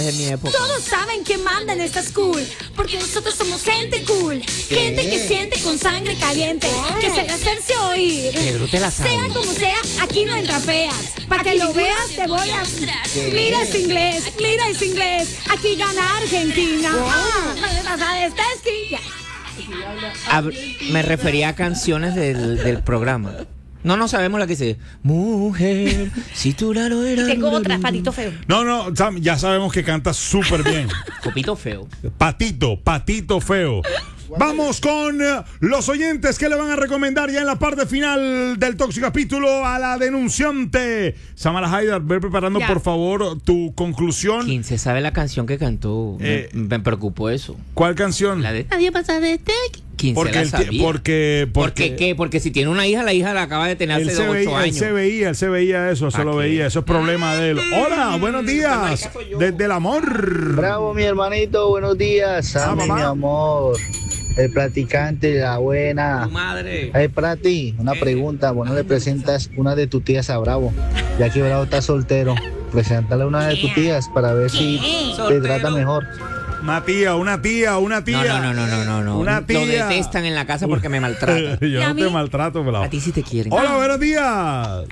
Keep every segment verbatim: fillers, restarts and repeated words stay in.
de mi época. Todos saben quién manda en esta school, porque nosotros somos gente cool, gente que siente con sangre caliente, que se le hacerse oír. Pedro te la sabe. Sea como sea, aquí no entra feas. Para que lo veas, te voy a. Mira ese inglés, mira ese inglés. Aquí gana Argentina. Ah, esta esquina. Ab- me refería a canciones del, del programa. No, no sabemos la que dice. Mujer, si tú la lo eras. Tengo otra, Patito Feo. No, no, Sam, ya sabemos que canta súper bien. Copito Feo. Patito, Patito Feo. Vamos con eh, los oyentes que le van a recomendar ya en la parte final del tóxico capítulo a la denunciante. Samara Haidar, ve preparando Ya. por favor tu conclusión. ¿Quién se sabe la canción que cantó? Eh, me, me preocupó eso. ¿Cuál canción? La de Nadie pasa de este. ¿Quién Porque se la el ti- sabía? porque- ¿Por porque- qué qué? Porque si tiene una hija, la hija la acaba de tener Él hace se, ocho veía, él años. se veía, él se veía eso, se ¿A lo qué? veía, eso es problema de él. Hola, buenos días. Desde el amor. Bravo, mi hermanito, buenos días. Sammy, mamá. mi amor. El practicante, la Tu buena. madre. Hey, Prati, una pregunta. ¿Vos no le presentas una de tus tías a Bravo? Ya que Bravo está soltero. Preséntale una de tus tías para ver si te Soltero. trata mejor. Una tía, una tía, una tía. No, no, no, no, no, no. Una tía. Lo detestan en la casa porque me maltratan. Yo ¿Y a no mí? te maltrato, pelado. A ti sí te quieren. Hola, buenos días.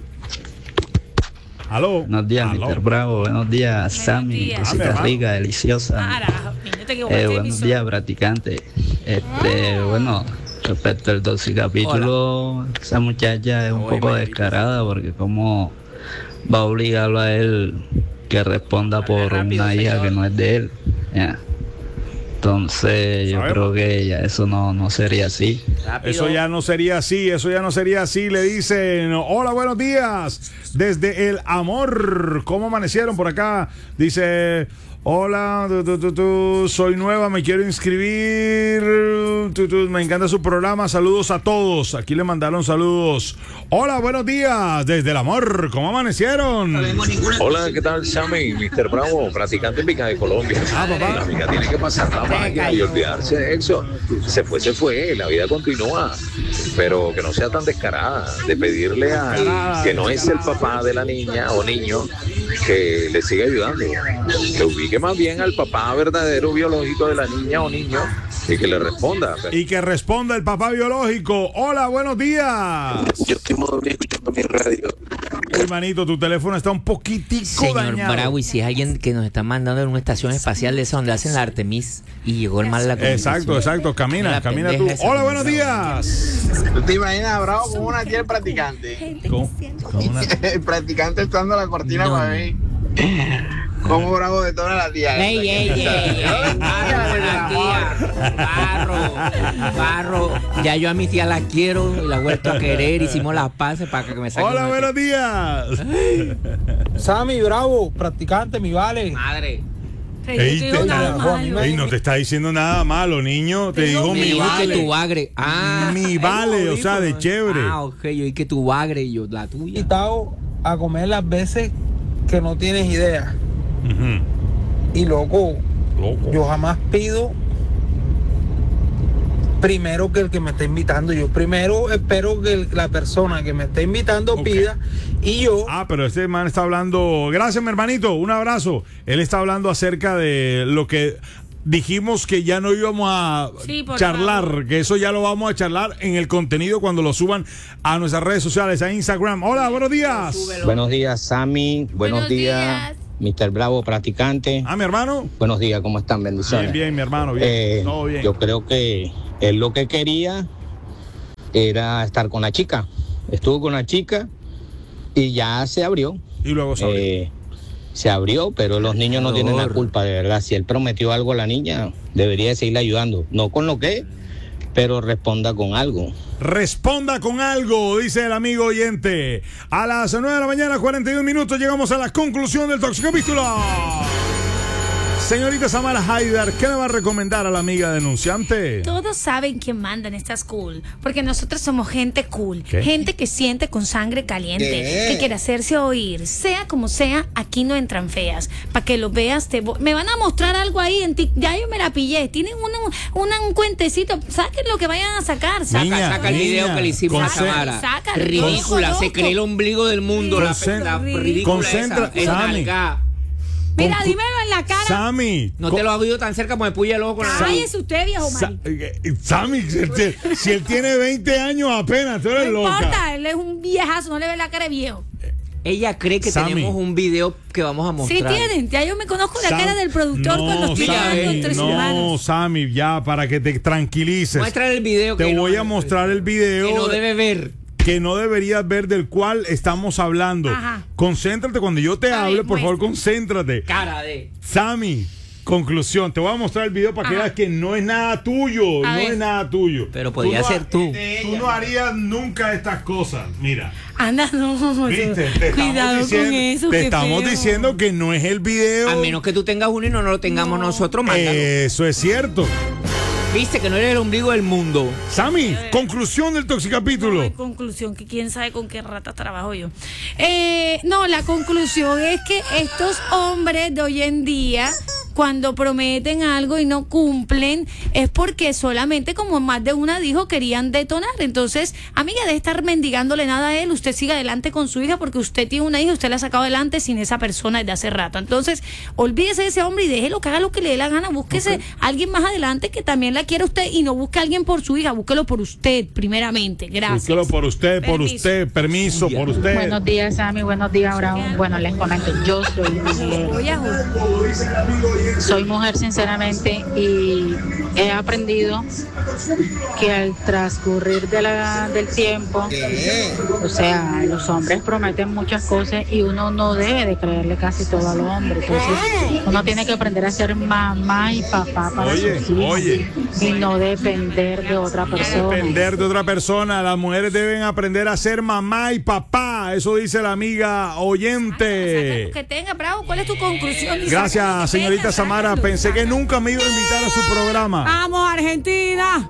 Aló. Buenos días, Aló. mister Bravo. Buenos días, Sammy. días. Cosita Dame, rica, deliciosa. Carajo, niño, te equivocaste Eh, de buenos emisora. días, practicante. Este, bueno, respecto al capítulo, esa muchacha es un Oye, poco Margarita. descarada porque cómo va a obligarlo a él que responda por rápido, una hija señor. que no es de él. Ya. Entonces, yo Sabemos. creo que ya eso no, no sería así. Rápido. Eso ya no sería así, eso ya no sería así. Le dicen, hola, buenos días. Desde el amor. ¿Cómo amanecieron por acá? Dice, hola, tu, tu, tu, tu, soy nueva, me quiero inscribir. Tu, tu, me encanta su programa. Saludos a todos. Aquí le mandaron saludos. Hola, buenos días. Desde el amor. ¿Cómo amanecieron? Hola, ¿qué tal, Sammy? mister Bravo, practicante en Vica de Colombia. Ah, papá. La amiga tiene que pasar la magia y olvidarse de eso. Se fue, se fue, la vida continúa. Pero que no sea tan descarada de pedirle a que no es el papá de la niña o niño que le siga ayudando. Que ubique más bien al papá verdadero biológico de la niña o niño y que le responda. Y que responda el papá biológico. Hola, buenos días. Yo estoy modo escuchando mi radio. Hermanito, tu teléfono está un poquitico Señor dañado. Bravo, y si es alguien que nos está mandando en una estación espacial de esa donde hacen la Artemis y llegó el mal la comunicación. Exacto, exacto. Camina, La camina tú. pendeja esa Hola, que buenos me días. ¿Tú te imaginas, Bravo, con una tía el practicante? ¿Cómo? ¿Cómo una- El practicante estando la cortina No. para mí. Como Bravo de toda la tía. ¡Ey, ey, ey! ey, Barro, la tía. Barro, barro. Ya yo a mi tía la quiero y la he vuelto a querer. Hicimos las paces para que me saquen Hola, una buenos días. Sammy, Bravo, practicante, mi vale. madre. Ey, Te digo te- nada Juan, malo. Ey, no te está diciendo nada malo, niño. Te digo Me mi dijo que tu vale. bagre. Ah, Mi vale, o sea, de chévere. ah, ok. Yo y que tu bagre y yo la tuya. Invitado a comer las veces que no tienes idea. Ujú. Y loco, Loco. yo jamás pido primero que el que me está invitando. Yo primero espero que el- la persona que me está invitando Ok. pida y yo. Ah, pero este man está hablando. Gracias, mi hermanito. Un abrazo. Él está hablando acerca de lo que dijimos que ya no íbamos a Sí, por charlar, favor. que eso ya lo vamos a charlar en el contenido cuando lo suban a nuestras redes sociales, a Instagram. Hola, buenos días. Buenos días, Sammy. Buenos, Buenos días, días. mister Bravo, practicante. Ah, mi hermano. Buenos días, ¿cómo están? Bendiciones. Bien, bien, mi hermano. Bien. Eh, Todo bien. Yo creo que él lo que quería era estar con la chica. Estuvo con la chica y ya se abrió. Y luego sabe. Eh, se abrió, pero los niños no tienen la culpa, de verdad. Si él prometió algo a la niña, debería seguirle ayudando. No con lo que, pero responda con algo. Responda con algo, dice el amigo oyente. A las nueve de la mañana, cuarenta y un minutos, llegamos a la conclusión del tóxico capítulo. Señorita Samara Haidar, ¿qué le va a recomendar a la amiga denunciante? Todos saben quién manda en esta school, porque nosotros somos gente cool, ¿Qué? gente que siente con sangre caliente, que quiere hacerse oír, sea como sea, aquí no entran feas. Para que lo veas, te vo- me van a mostrar algo ahí en ti, ya yo me la pillé, tienen una, una- un cuentecito, saquen lo que vayan a sacar, saca, Niña, Saca, saca el niña, video que le hicimos a conce- Samara. Sácalo, Ridícula, loco, se loco. cree el ombligo del mundo. La, Concen- la ridícula concentra- esa, es Sammy. nalga. Mira, Con- dímelo en la cara. Sammy. No con- te lo ha oído tan cerca como me puya el ojo con la nariz. Cállese usted, viejo Sa- marico. eh, eh, Sammy, si él, tiene- si él tiene veinte años apenas, tú No eres loca. importa, él es un viejazo, no le ve la cara de viejo. Ella cree que Sammy. tenemos un video que vamos a Sí mostrar. tienen, ya yo me conozco la Sam- cara del productor no, cuando estoy Sammy, hablando entre sus no, manos. Sammy, ya, para que te tranquilices. Muestra el video Te que voy no- a mostrar el video que no debe ver. que no deberías ver, del cual estamos hablando. Ajá. Concéntrate cuando yo te A hable, ver, por favor, muestra. concéntrate. Cara de. Sammy, conclusión, te voy a mostrar el video para que Ajá. veas que no es nada tuyo, A no ver. es nada tuyo. Pero podría Tú no ser ha- tú. Tú no harías nunca estas cosas, mira. Anda, no, ¿Viste? Te cuidado estamos diciendo, con eso. te qué estamos feo. diciendo que no es el video. A menos que tú tengas uno y no lo tengamos nosotros, mándalo. Eso es cierto. Viste que no eres el ombligo del mundo. Sammy, conclusión del toxicapítulo. En conclusión, que quién sabe con qué rata trabajo yo. Eh, no, la conclusión es que estos hombres de hoy en día, cuando prometen algo y no cumplen, es porque solamente, como más de una dijo, querían detonar. Entonces, amiga, de estar mendigándole nada a él, usted siga adelante con su hija porque usted tiene una hija y usted la ha sacado adelante sin esa persona desde hace rato. Entonces, olvídese de ese hombre y déjelo que haga lo que le dé la gana. Búsquese Ok. a alguien más adelante que también la quiera usted y no busque a alguien por su hija, búsquelo por usted, primeramente. Gracias. Búsquelo por usted, por Permiso. usted, permiso, por usted. Buenos días, Sammy. Buenos días, Abraham. Bueno, les comento. Yo soy mujer. Oye, Soy mujer, sinceramente, y he aprendido que al transcurrir de la, del tiempo, o sea, los hombres prometen muchas cosas y uno no debe de creerle casi todo al hombre. Entonces, uno tiene que aprender a ser mamá y papá para Oye, sus hijos oye. y no depender de otra persona. Depender de otra persona. Las mujeres deben aprender a ser mamá y papá. Eso dice la amiga oyente. que tenga, bravo, ¿cuál es tu conclusión? Gracias, señorita Samara. Pensé que nunca me iba a invitar a su programa. Vamos, Argentina.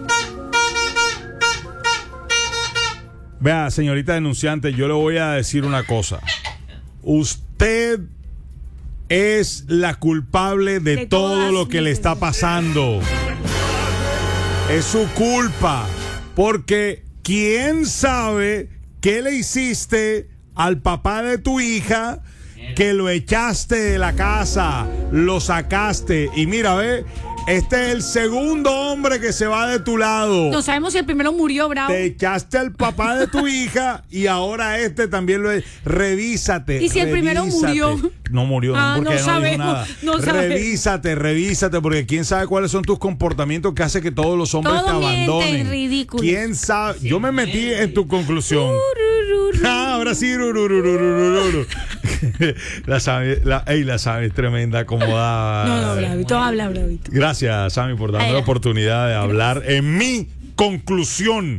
Vea, señorita denunciante, yo le voy a decir una cosa. Usted es la culpable de, De todo todas lo que mis le está pasando. Es su culpa. Porque quién sabe qué le hiciste al papá de tu hija, que lo echaste de la casa, lo sacaste. Y mira, ve, este es el segundo hombre que se va de tu lado. No sabemos si el primero murió, bravo. Te echaste al papá de tu hija y ahora este también lo es. Revísate. ¿Y si el primero revísate. murió? No murió, Ah, porque no no, sabemos, dijo nada. no sabemos. Revísate, revísate, porque quién sabe cuáles son tus comportamientos que hace que todos los hombres Todos te mienten, abandonen. ridículos. ¿Quién sabe? Yo me metí en tu conclusión. Ah, ahora sí. rururururururu. La Sami, la, ey, la Sami es tremenda, acomodada. No, no, bravito, habla, bravito. Gracias, Sammy, por darme Ay, la oportunidad de hablar en mi conclusión.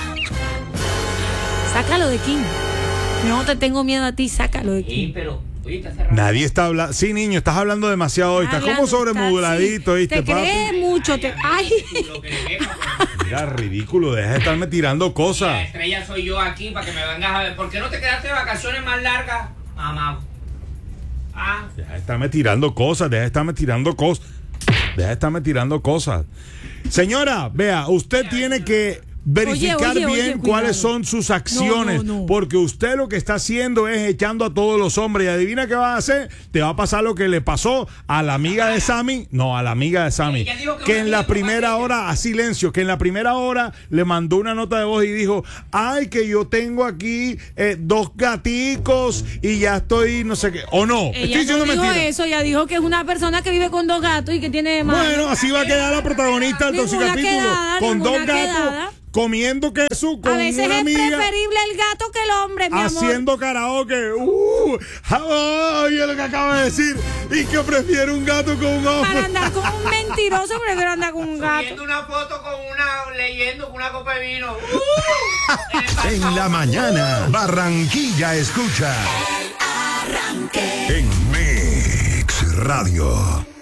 Sácalo de King. No te tengo miedo a ti, sácalo de King. Sí, pero. Oye, está cerrado. Nadie está hablando. Sí, niño, estás hablando demasiado hoy. Estás como Hablando, sobremoduladito, está, sí. ¿viste, Te crees papi? mucho. Te... Ay. Mira, ridículo, deja de estarme tirando La cosas. estrella soy yo aquí para que me vengas a ver. ¿Por qué no te quedaste de vacaciones más largas, mamá? Ah. Deja de estarme tirando cosas, deja de estarme tirando cosas. Deja de estarme tirando cosas. Señora, vea, usted tiene que verificar Oye, oye, bien oye, cuáles cuidado. son sus acciones, No, no, no. porque usted lo que está haciendo es echando a todos los hombres. Y adivina qué va a hacer, te va a pasar lo que le pasó a la amiga de Sammy, no, a la amiga de Sammy, Ella dijo que que una en la amiga primera papá, hora, a silencio, que en la primera hora le mandó una nota de voz y dijo, ay, que yo tengo aquí eh, dos gaticos y ya estoy, no sé qué, o no, estoy Ella diciendo no dijo mentira. eso, ella dijo que es una persona que vive con dos gatos y que tiene de malo. Bueno, así va a quedar la protagonista del Ninguna toxicapítulo, quedada, con ninguna dos gatos, quedada. comiendo queso con A veces una es amiga, preferible el gato que el hombre, mi amor. haciendo karaoke. Uh, oye lo que acaba de decir, y que prefiere un gato con un Para hombre. andar con un mentiroso, prefiero andar con un gato. Viendo una foto con una. leyendo con una copa de vino. Uh, En la mañana, Barranquilla escucha. El Arranque. En Mix Radio.